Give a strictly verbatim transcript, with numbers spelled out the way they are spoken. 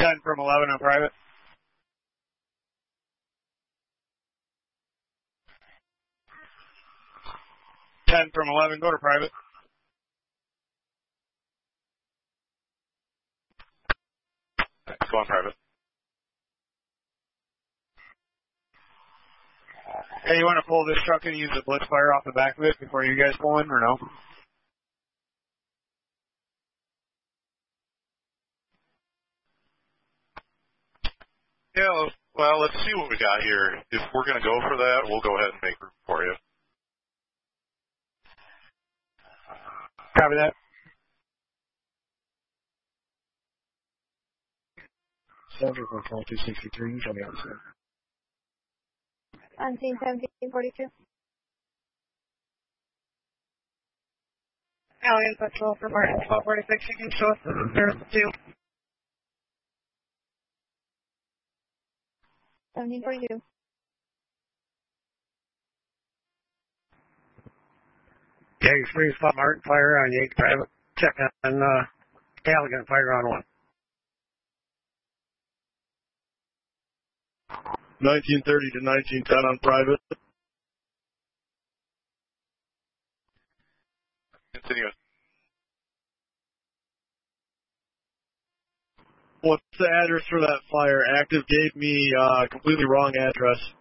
ten from eleven on private. ten from eleven, go to private. Go on private. Hey, you want to pull this truck and use the blitz fire off the back of it before you guys pull in, or no? Yeah, well, let's see what we got here. If we're going to go for that, we'll go ahead and make room for you. Copy that. Central control two sixty-three, you show me outside. Unseen seventeen forty-two. Alien patrol for Martin twelve forty-six, you can show us there's two. seventeen forty-two. Yeah, you free spot Martin, fire on Yates private. Check on uh, Callaghan, fire on one. nineteen thirty to nineteen ten on private. Continue. What's the address for that fire? Active gave me uh completely wrong address.